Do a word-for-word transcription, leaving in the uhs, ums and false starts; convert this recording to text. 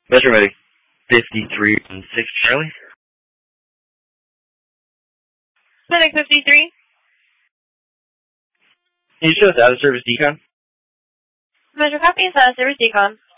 Measure ready. fifty-three and six Charlie. Clinic fifty-three. Can you show us out of service decon? Measure copy, status service decon.